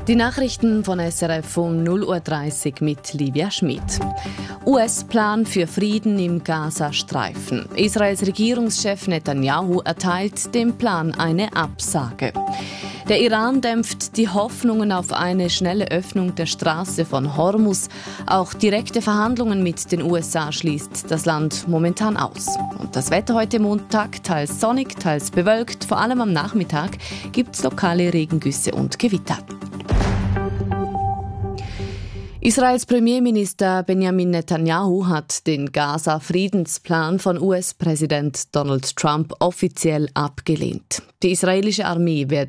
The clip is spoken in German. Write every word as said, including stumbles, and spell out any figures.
Die Nachrichten von S R F um null Uhr dreißig mit Livia Schmid. U S-Plan für Frieden im Gazastreifen. Israels Regierungschef Netanyahu erteilt dem Plan eine Absage. Der Iran dämpft die Hoffnungen auf eine schnelle Öffnung der Straße von Hormuz. Auch direkte Verhandlungen mit den U S A schließt das Land momentan aus. Und das Wetter heute Montag, teils sonnig, teils bewölkt. Vor allem am Nachmittag gibt es lokale Regengüsse und Gewitter. Israels Premierminister Benjamin Netanyahu hat den Gaza-Friedensplan von U S-Präsident Donald Trump offiziell abgelehnt. Die israelische Armee werde